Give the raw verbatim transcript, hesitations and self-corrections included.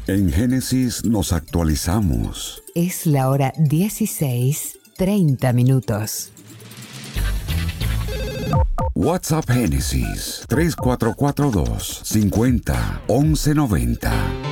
En Génesis nos actualizamos. Es la hora dieciséis, treinta minutos. WhatsApp Génesis tres cuatro cuatro dos, cincuenta, once noventa.